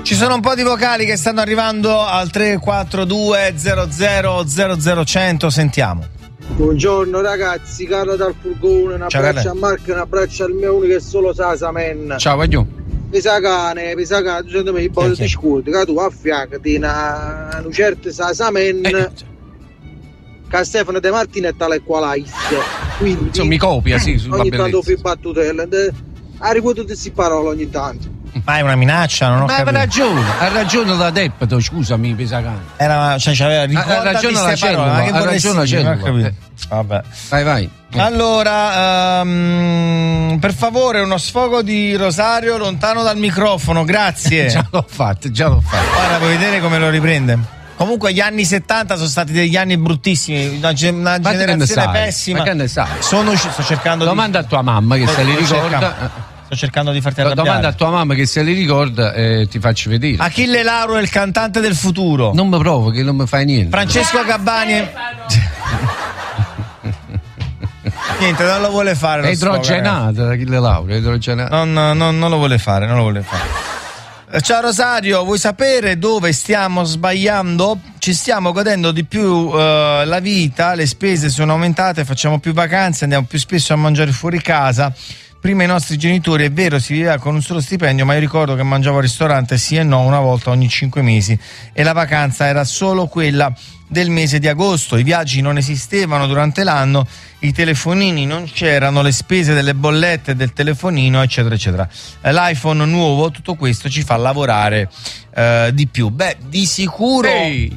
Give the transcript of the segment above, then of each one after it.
Ci sono un po' di vocali che stanno arrivando al 342 00 100. Sentiamo. Buongiorno ragazzi, Carlo dal furgone, un abbraccio a Marco, un abbraccio al mio unico e solo Sasamen. Ciao, voglio. Pisacane, secondo me i bolle ti scuoti, che tu affiancati una certa Sasamen che Stefano De Martini è tale quale quindi insomma, mi copia, sì, sulla ogni bellezza. tanto fai battutelle, ha ripetuto queste parole ogni tanto. Ma è una minaccia, non ho capito. Ha ragione la Deppeto, scusami, Pisacane. Ha ragione la cellula, ma che ha ragione la cellula. Vabbè. Vai. Allora, per favore, uno sfogo di Rosario lontano dal microfono, grazie. Già l'ho fatto. Ora puoi vedere come lo riprende. Comunque gli anni 70 sono stati degli anni bruttissimi, una generazione pessima. Ma che ne sai? Sto cercando domanda a tua mamma che se li ricorda. Sto cercando di farti arrabbiare. Domanda a tua mamma che se li ricorda e ti faccio vedere. Achille Lauro è il cantante del futuro. Non mi provochi, non mi fai niente. Francesco Gabbani. Niente, non lo vuole fare. È idrogenato, Achille Lauro, è idrogenato. Non lo vuole fare. Ciao Rosario, vuoi sapere dove stiamo sbagliando? Ci stiamo godendo di più la vita, le spese sono aumentate, facciamo più vacanze, andiamo più spesso a mangiare fuori casa. Prima i nostri genitori, è vero, si viveva con un solo stipendio, ma io ricordo che mangiavo al ristorante sì e no una volta ogni 5 mesi e la vacanza era solo quella del mese di agosto. I viaggi non esistevano durante l'anno, i telefonini non c'erano, le spese delle bollette del telefonino, eccetera eccetera. L'iPhone nuovo, tutto questo ci fa lavorare di più. Beh, di sicuro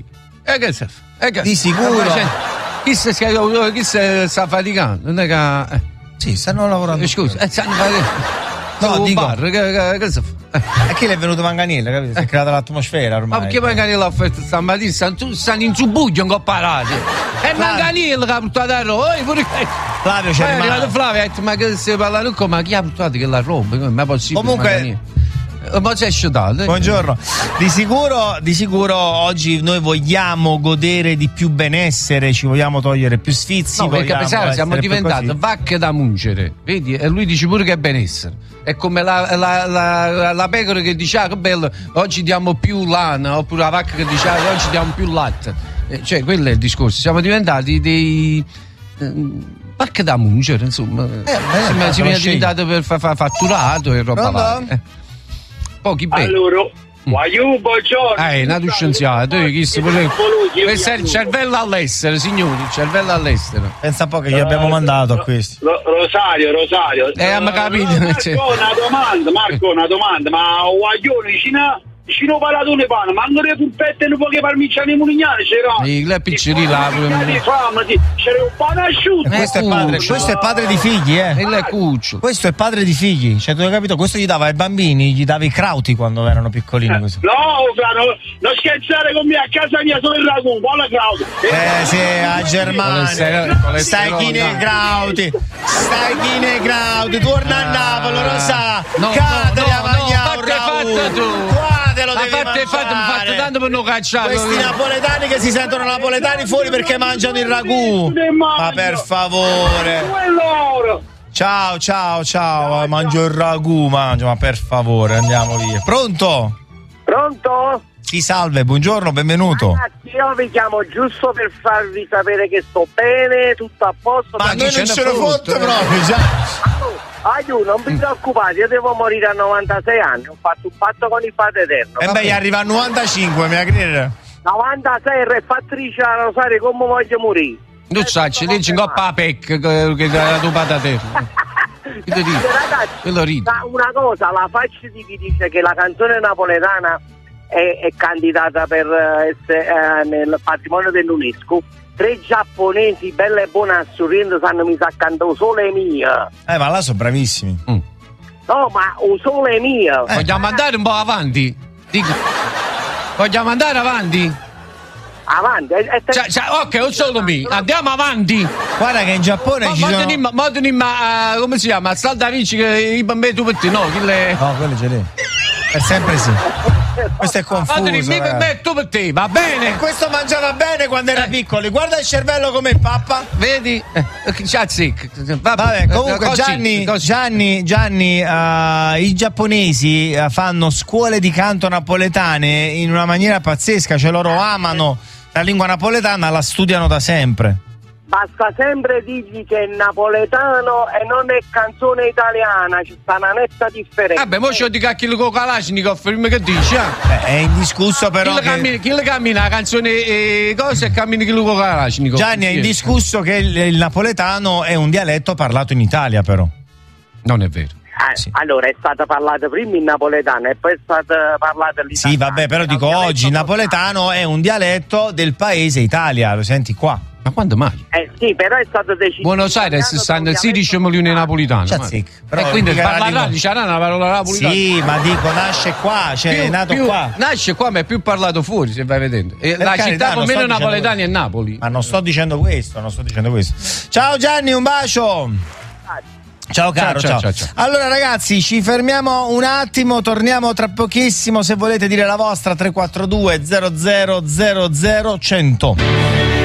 di sicuro chi si sta faticando, non è che sì, stanno lavorando. Scusa, stanno facendo. No, dico. Bar, che si fa? E che è venuto Manganiello, capito? Si è creata l'atmosfera ormai. Ma perché Manganiello ha fatto stamattina? Stanno in subuglio, non parati. È Manganiello che ha portato a Roma. Flavio c'è rimasto. Flavio ha detto, ma che si parla con ma chi ha portato quella roba? Ma è possibile? Comunque. Ma sei sciutato. Buongiorno. Di sicuro oggi noi vogliamo godere di più benessere, ci vogliamo togliere più sfizi. No, perché pensate, siamo diventati vacche da mungere, vedi? E lui dice pure che è benessere. È come la pecora che dice che bello, oggi diamo più lana, oppure la vacca che dice oggi diamo più latte. Cioè, quello è il discorso. Siamo diventati dei vacche da mungere, insomma. Si è diventato per fatturato e roba varia. Pochi belli. Allora, buongiorno. Nato scienziato, questo è il cervello all'estero, signori, il cervello all'estero. Pensa un po' che gli abbiamo mandato a questi. Rosario. Ma capito. Marco, una domanda, ma guaglione vicino palatone pane, ma non le pulpette e non poche parmigiane mulignane c'era. Le piccini là. C'era un pane asciutto. Questo è padre di figli, Il è cuccio. Questo è padre di figli, cioè tu hai capito? Questo gli dava ai bambini, gli dava i crauti quando erano piccolini. No, non scherzare con me, a casa mia sono il ragù, buona crauti. Sì, a Germania. Stai chi nei crauti, torna a Napoli, Rosa. Cadere a mangiare un ragù. Lo devi fatto tanto per non cacciare. Questi napoletani che si sentono napoletani fuori perché mangiano il ragù. Ma per favore. Ciao, mangio il ragù, ma per favore, andiamo via. Pronto? Sì, salve, buongiorno, benvenuto. Ragazzi, io vi chiamo giusto per farvi sapere che sto bene, tutto a posto. Ma noi non ce lo fotte proprio, già. Non vi preoccupate, io devo morire a 96 anni, ho fatto un patto con il Padre Eterno. E beh, arriva a 95, mi credere. 96, refattrice a Rosario, come voglio morire? Non sai, ci dici un po' a PEC che era tuo Padre Eterno. Ragazzi, una cosa, la faccia di chi dice che la canzone napoletana è candidata per essere nel patrimonio dell'UNESCO. 3 giapponesi belle e buone a sorridere sanno mi saccando sole mia. Ma là sono bravissimi. No, ma un sole mia. Vogliamo andare un po' avanti? Vogliamo andare avanti? Avanti? Ok, un solo mio. Andiamo avanti. Guarda che in Giappone ci sono... come si chiama? Salda Vinci che i bambini tu per te, no? No, quello ce l'è. Per sempre sì. Questo è confuso. Mi metto per te, va bene? Questo mangiava bene quando era piccolo. Guarda il cervello come pappa. Vedi? Vabbè, comunque Gianni, i giapponesi fanno scuole di canto napoletane in una maniera pazzesca, cioè loro amano la lingua napoletana, la studiano da sempre. Basta sempre dirgli che è napoletano e non è canzone italiana, ci sta una netta differenza. Vabbè, mo c'ho di cacchio con Kalashnikov, prima che dici? È indiscusso però chi le cammina la canzone cosa e cammina chi lo con Kalashnikov? Gianni, è indiscusso che il napoletano è un dialetto parlato in Italia, però. Non è vero. Sì. Allora è stata parlata prima in napoletano e poi è stata parlata l'italiano. Sì, vabbè, però dico oggi il napoletano è un dialetto del paese Italia, lo senti qua. Ma quando mai? Sì, però è stato deciso. Buenos Aires stanno il 16 milioni napoletano. Però quindi parlerà una parola napoletana. Sì, ma dico nasce qua, cioè è nato qua. Nasce qua, ma è più parlato fuori, se vai vedendo. La città con meno napoletani è Napoli. Ma non sto dicendo questo. Ciao Gianni, un bacio. Ciao caro, ciao. Allora ragazzi, ci fermiamo un attimo, torniamo tra pochissimo. Se volete dire la vostra, 342 00 00 100.